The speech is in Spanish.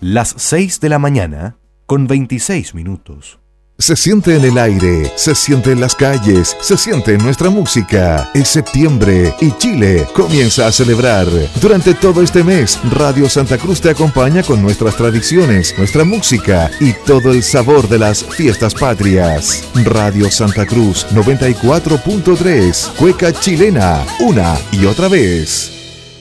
Las 6 de la mañana con 26 minutos. Se siente en el aire, se siente en las calles, se siente en nuestra música. Es septiembre y Chile comienza a celebrar. Durante todo este mes, Radio Santa Cruz te acompaña con nuestras tradiciones, nuestra música y todo el sabor de las fiestas patrias. Radio Santa Cruz 94.3, cueca chilena, una y otra vez.